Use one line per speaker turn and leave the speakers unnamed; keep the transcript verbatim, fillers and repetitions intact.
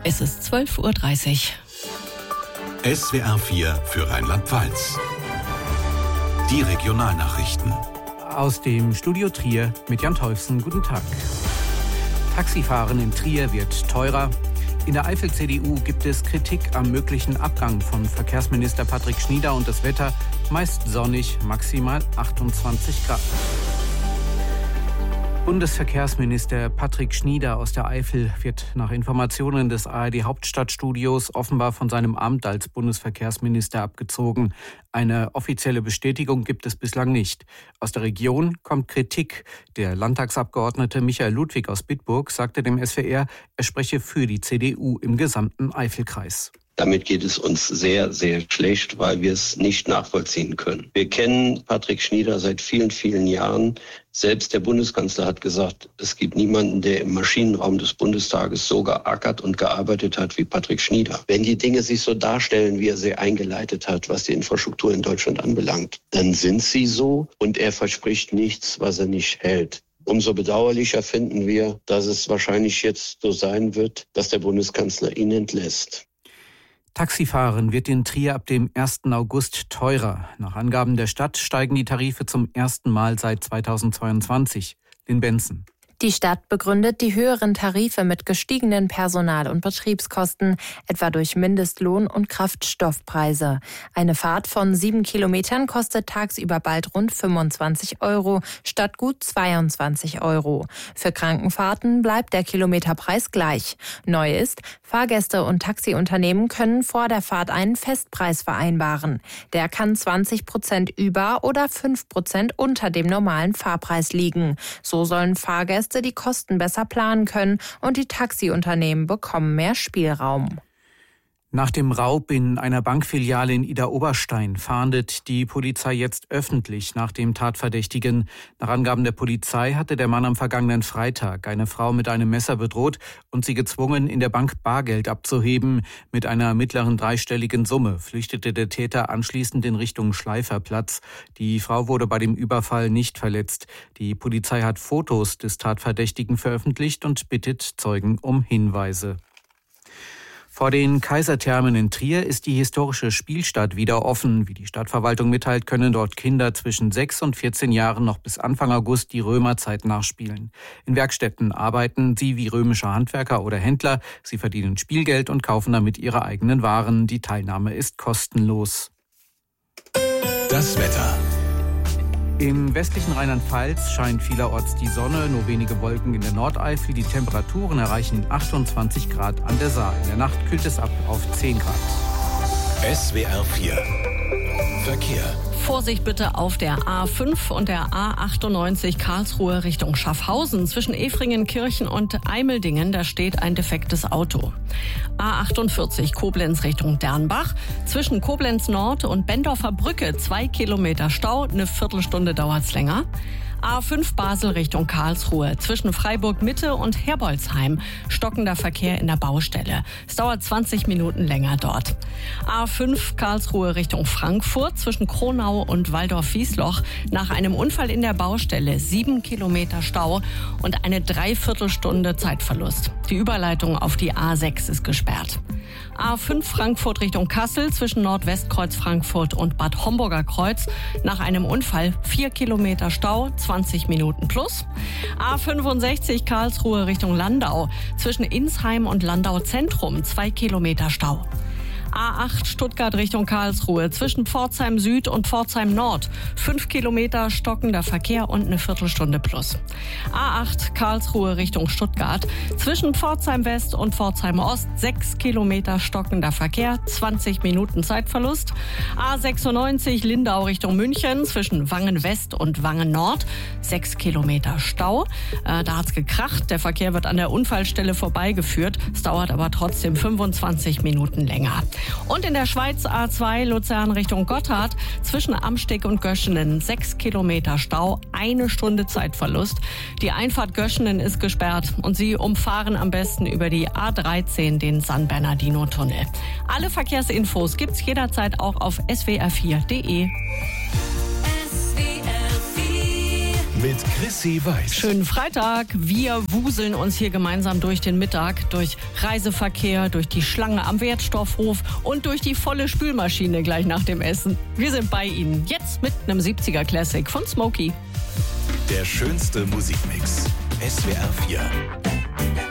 Es ist zwölf Uhr dreißig.
S W R vier für Rheinland-Pfalz. Die Regionalnachrichten.
Aus dem Studio Trier mit Jan Teufsen. Guten Tag. Taxifahren in Trier wird teurer. In der Eifel-C D U gibt es Kritik am möglichen Abgang von Verkehrsminister Patrick Schnieder und das Wetter meist sonnig, maximal achtundzwanzig Grad. Bundesverkehrsminister Patrick Schnieder aus der Eifel wird nach Informationen des A R D-Hauptstadtstudios offenbar von seinem Amt als Bundesverkehrsminister abgezogen. Eine offizielle Bestätigung gibt es bislang nicht. Aus der Region kommt Kritik. Der Landtagsabgeordnete Michael Ludwig aus Bitburg sagte dem S W R, er spreche für die C D U im gesamten Eifelkreis.
Damit geht es uns sehr, sehr schlecht, weil wir es nicht nachvollziehen können. Wir kennen Patrick Schnieder seit vielen, vielen Jahren. Selbst der Bundeskanzler hat gesagt, es gibt niemanden, der im Maschinenraum des Bundestages so geackert und gearbeitet hat wie Patrick Schnieder. Wenn die Dinge sich so darstellen, wie er sie eingeleitet hat, was die Infrastruktur in Deutschland anbelangt, dann sind sie so und er verspricht nichts, was er nicht hält. Umso bedauerlicher finden wir, dass es wahrscheinlich jetzt so sein wird, dass der Bundeskanzler ihn entlässt.
Taxifahren wird in Trier ab dem ersten August teurer. Nach Angaben der Stadt steigen die Tarife zum ersten Mal seit zweitausendzweiundzwanzig. Lynn Benson.
Die Stadt begründet die höheren Tarife mit gestiegenen Personal- und Betriebskosten, etwa durch Mindestlohn und Kraftstoffpreise. Eine Fahrt von sieben Kilometern kostet tagsüber bald rund fünfundzwanzig Euro statt gut zweiundzwanzig Euro. Für Krankenfahrten bleibt der Kilometerpreis gleich. Neu ist, Fahrgäste und Taxiunternehmen können vor der Fahrt einen Festpreis vereinbaren. Der kann zwanzig Prozent über oder fünf Prozent unter dem normalen Fahrpreis liegen. So sollen Fahrgäste die Kosten besser planen können und die Taxiunternehmen bekommen mehr Spielraum.
Nach dem Raub in einer Bankfiliale in Idar-Oberstein fahndet die Polizei jetzt öffentlich nach dem Tatverdächtigen. Nach Angaben der Polizei hatte der Mann am vergangenen Freitag eine Frau mit einem Messer bedroht und sie gezwungen, in der Bank Bargeld abzuheben. Mit einer mittleren dreistelligen Summe flüchtete der Täter anschließend in Richtung Schleiferplatz. Die Frau wurde bei dem Überfall nicht verletzt. Die Polizei hat Fotos des Tatverdächtigen veröffentlicht und bittet Zeugen um Hinweise. Vor den Kaiserthermen in Trier ist die historische Spielstadt wieder offen. Wie die Stadtverwaltung mitteilt, können dort Kinder zwischen sechs und vierzehn Jahren noch bis Anfang August die Römerzeit nachspielen. In Werkstätten arbeiten sie wie römische Handwerker oder Händler. Sie verdienen Spielgeld und kaufen damit ihre eigenen Waren. Die Teilnahme ist kostenlos.
Das Wetter.
Im westlichen Rheinland-Pfalz scheint vielerorts die Sonne, nur wenige Wolken in der Nordeifel. Die Temperaturen erreichen achtundzwanzig Grad an der Saar. In der Nacht kühlt es ab auf zehn Grad.
S W R vier Verkehr.
Vorsicht bitte auf der A fünf und der A achtundneunzig Karlsruhe Richtung Schaffhausen. Zwischen Efringenkirchen und Eimeldingen, da steht ein defektes Auto. A achtundvierzig Koblenz Richtung Dernbach. Zwischen Koblenz Nord und Bendorfer Brücke zwei Kilometer Stau. Eine Viertelstunde dauert's länger. A fünf Basel Richtung Karlsruhe. Zwischen Freiburg Mitte und Herbolzheim stockender Verkehr in der Baustelle. Es dauert zwanzig Minuten länger dort. A fünf Karlsruhe Richtung Frankfurt. Zwischen Kronau und Waldorf-Wiesloch nach einem Unfall in der Baustelle sieben Kilometer Stau und eine Dreiviertelstunde Zeitverlust. Die Überleitung auf die A sechs ist gesperrt. A fünf Frankfurt Richtung Kassel zwischen Nordwestkreuz Frankfurt und Bad Homburger Kreuz nach einem Unfall vier Kilometer Stau, zwanzig Minuten plus. A fünfundsechzig Karlsruhe Richtung Landau zwischen Insheim und Landau Zentrum zwei Kilometer Stau. A acht Stuttgart Richtung Karlsruhe zwischen Pforzheim Süd und Pforzheim Nord. Fünf Kilometer stockender Verkehr und eine Viertelstunde plus. A acht Karlsruhe Richtung Stuttgart zwischen Pforzheim West und Pforzheim Ost. Sechs Kilometer stockender Verkehr, zwanzig Minuten Zeitverlust. A sechsundneunzig Lindau Richtung München zwischen Wangen West und Wangen Nord. Sechs Kilometer Stau. Äh, da hat's gekracht. Der Verkehr wird an der Unfallstelle vorbeigeführt. Es dauert aber trotzdem fünfundzwanzig Minuten länger. Und in der Schweiz A zwei Luzern Richtung Gotthard zwischen Amsteg und Göschenen sechs Kilometer Stau, eine Stunde Zeitverlust. Die Einfahrt Göschenen ist gesperrt und Sie umfahren am besten über die A dreizehn den San Bernardino Tunnel. Alle Verkehrsinfos gibt's jederzeit auch auf s w r vier punkt d e.
mit Chrissy Weiß.
Schönen Freitag. Wir wuseln uns hier gemeinsam durch den Mittag, durch Reiseverkehr, durch die Schlange am Wertstoffhof und durch die volle Spülmaschine gleich nach dem Essen. Wir sind bei Ihnen. Jetzt mit einem siebziger Classic von Smokey.
Der schönste Musikmix. S W R vier.